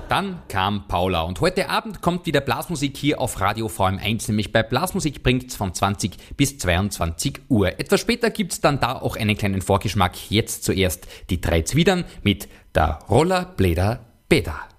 Dann kam Paula und heute Abend kommt wieder Blasmusik hier auf Radio VM1, nämlich bei Blasmusik bringt's von 20 bis 22 Uhr. Etwas später gibt's dann da auch einen kleinen Vorgeschmack. Jetzt zuerst die 3 Zwiedern mit der Rollerbläder Beda.